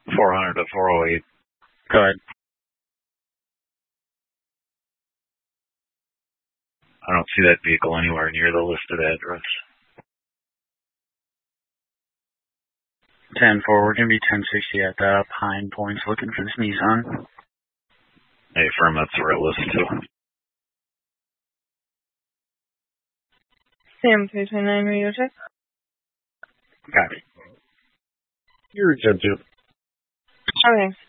400 to 408. Go ahead. I don't see that vehicle anywhere near the listed address. 10-4, we're going to be 1060 at the Pine Points looking for this Nissan. Hey, firm, that's where it lists to. Sam 329 radio check. Copy. You're 10-2. Okay.